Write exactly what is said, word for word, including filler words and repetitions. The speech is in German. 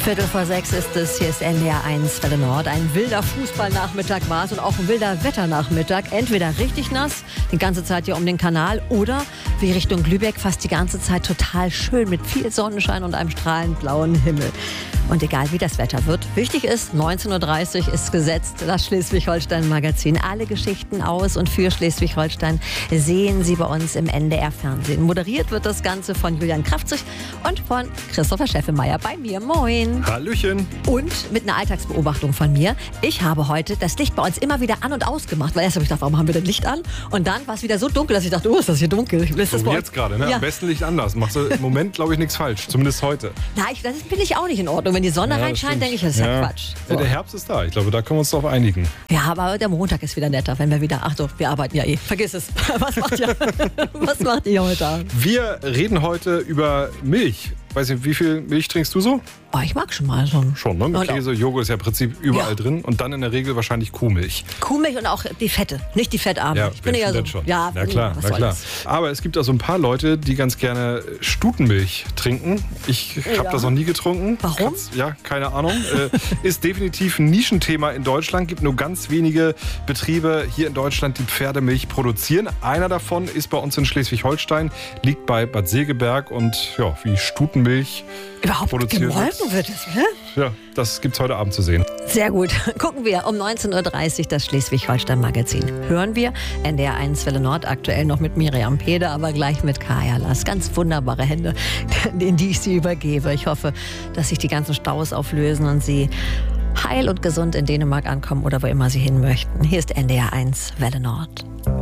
Viertel vor sechs ist es, hier ist N D R eins Welle Nord. Ein wilder Fußballnachmittag war es und auch ein wilder Wetternachmittag. Entweder richtig nass, die ganze Zeit hier um den Kanal, oder wie Richtung Lübeck fast die ganze Zeit total schön mit viel Sonnenschein und einem strahlend blauen Himmel. Und egal wie das Wetter wird, wichtig ist, neunzehn Uhr dreißig ist gesetzt, das Schleswig-Holstein-Magazin. Alle Geschichten aus und für Schleswig-Holstein sehen Sie bei uns im N D R-Fernsehen. Moderiert wird das Ganze von Julian Kraftzig und von Christopher Scheffemeier bei mir. Moin. Hallöchen. Und mit einer Alltagsbeobachtung von mir. Ich habe heute das Licht bei uns immer wieder an- und ausgemacht, weil erst habe ich gedacht, warum haben wir das Licht an? Und dann war es wieder so dunkel, dass ich dachte, oh, ist das hier dunkel. Ich will so das wie jetzt gerade, ne? Ja. Am besten Licht anders. Machst du im Moment, glaube ich, nichts falsch. Zumindest heute. Na, ich, das finde ich auch nicht in Ordnung. Wenn die Sonne Ja, reinscheint, denke ich, das ist ja, Quatsch. So. Ja, der Herbst ist da. Ich glaube, da können wir uns drauf einigen. Ja, aber der Montag ist wieder netter, wenn wir wieder, ach so, wir arbeiten ja eh. Vergiss es. Was macht ihr, was macht ihr heute Abend? Wir reden heute über Milch. Weiß nicht, wie viel Milch trinkst du so? Oh, ich mag schon mal so. Schon, ne? Mit Und Käse, Joghurt ist ja im Prinzip überall Ja. drin. Und dann in der Regel wahrscheinlich Kuhmilch. Kuhmilch und auch die Fette, nicht die fettarme. ich bin wer ja so. findet schon. Ja, na klar, was na klar. soll's. Aber es gibt auch so ein paar Leute, die ganz gerne Stutenmilch trinken. Ich habe Ja. das noch nie getrunken. Warum? Kann's, ja, keine Ahnung. äh, ist definitiv ein Nischenthema in Deutschland. Gibt nur ganz wenige Betriebe hier in Deutschland, die Pferdemilch produzieren. Einer davon ist bei uns in Schleswig-Holstein, liegt bei Bad Segeberg und ja, wie Stutenmilch Überhaupt produziert gemolken wird es, ne? Ja, das gibt's heute Abend zu sehen. Sehr gut. Gucken wir um neunzehn Uhr dreißig das Schleswig-Holstein-Magazin. Hören wir N D R eins Welle Nord, aktuell noch mit Miriam Pede, aber gleich mit Kaya Lass. Ganz wunderbare Hände, in die ich sie übergebe. Ich hoffe, dass sich die ganzen Staus auflösen und sie heil und gesund in Dänemark ankommen oder wo immer sie hin möchten. Hier ist N D R eins Welle Nord.